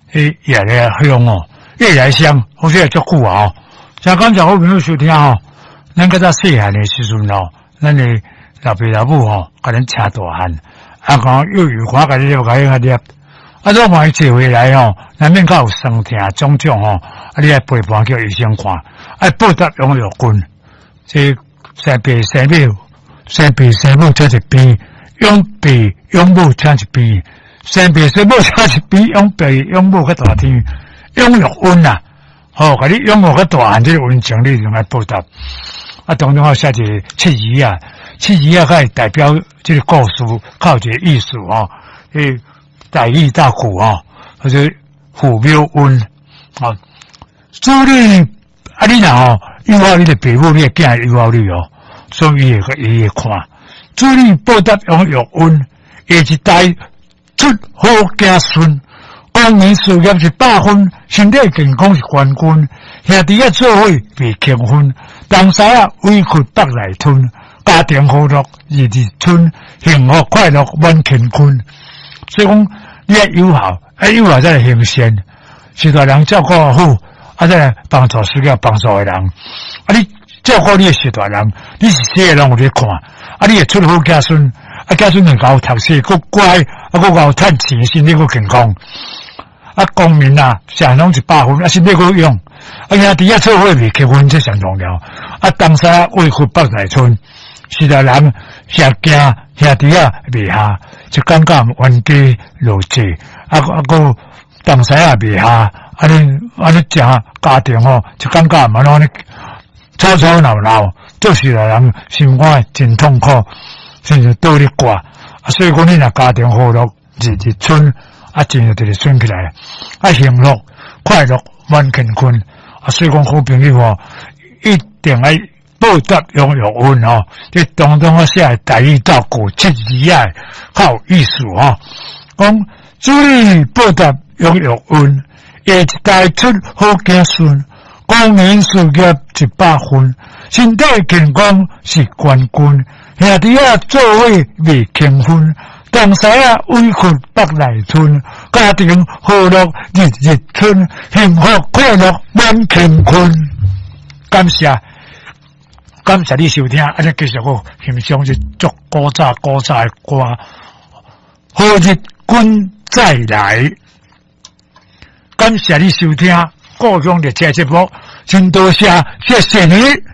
越来香哦，越来香，好似足久啊哦。像刚才好朋友收听哦，咱较早细汉的时阵哦，咱的老爸老母哦，甲咱请大汉，讲幼儿花甲你了解下粒，若万一坐回来哦，难免较有酸痛种种哦，你爱陪伴叫医生看，爱报答养育君，这生爸生母，生爸生母才一边，养爸养母才一边，生爸生母才一边，养爸养母较大天，养育恩啊，甲你养育较大汉，这个恩情你就爱报答。当中写一个七字啊，七字啊，可以代表这个故事，靠一个意思哦，大义大苦哦，或者虎标恩啊，主你你若诱惑你的父母，你的囝诱惑你哦，所以伊会看，主你报答养育恩，下一代出好子孙，公民事业100分，身体健康是冠军，兄弟啊做伙未轻分。东西啊，委屈北来吞，家庭和乐日日春，幸福快乐满乾坤。所以讲，你要友好，友好才会行善，是大人照顾好，再来帮助需要帮助的人。你照顾你的是大人，你是谁的人有在看，你会出好子孙，子孙能够读书，够乖，够够赚钱，身体够健康。公民啊，上拢100分，身体够用。兄弟啊，做伙未结婚，这上重要。东西委屈北来村，是大人下惊兄弟啊未下，就感觉冤家路窄。个东西啊未下，安尼正家庭哦，就感觉蛮安尼吵吵闹闹，就是大人心肝真痛苦，甚至倒咧挂。所以讲，你若家庭和乐，日日春。真就直直顺起来，幸福快乐满乾坤。所以讲好朋友哦，一定要报答养育恩哦。这当中写大义大顾7字啊，较有意思哦。讲主你报答养育恩，下一代出好子孙，公民事业100分，身体健康是冠军，兄弟啊做伙未轻分。东西啊，委屈北来村，家庭和乐日日春，幸福快乐满乾坤。感谢你收听，继续我欣赏是足古早的歌，好日君再来。感谢你收听故乡的节目，真多谢，谢谢你。